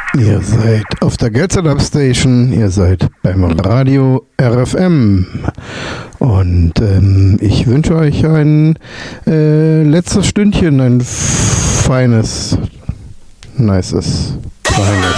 Ihr seid auf der Gelsetup Station, ihr seid beim Radio RFM und ich wünsche euch ein letztes Stündchen, ein feines, nices, feines.